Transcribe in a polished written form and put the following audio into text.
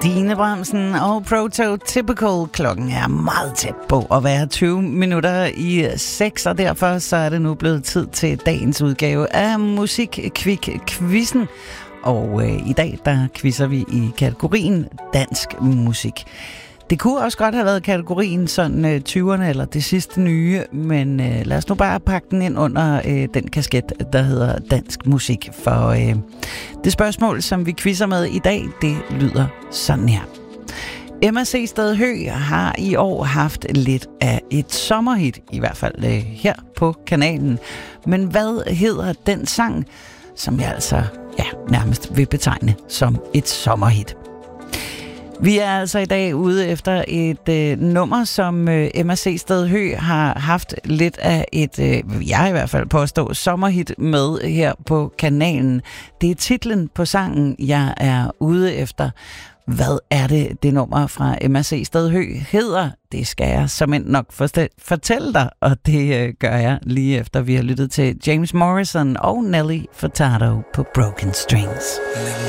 Stine Bramsen og Prototypical. Klokken er meget tæt på at være 20 minutter i 6, og derfor så er det nu blevet tid til dagens udgave af Musikkvik-quizzen. Og i dag, der quizzer vi i kategorien dansk musik. Det kunne også godt have været kategorien sådan 20'erne eller det sidste nye, men lad os nu bare pakke den ind under den kasket, der hedder dansk musik. For det spørgsmål, som vi quizzer med i dag, det lyder sådan her. Emma C. Stad Høeg har i år haft lidt af et sommerhit, i hvert fald her på kanalen. Men hvad hedder den sang, som jeg altså nærmest vil betegne som et sommerhit? Vi er altså i dag ude efter et nummer, som Emma C. Stad Høeg har haft lidt af et, jeg i hvert fald påstår, sommerhit med her på kanalen. Det er titlen på sangen, jeg er ude efter. Hvad er det nummer fra Emma C. Stad Høeg hedder? Det skal jeg såmænd nok fortælle dig, og det gør jeg lige efter vi har lyttet til James Morrison og Nelly Furtado på Broken Strings.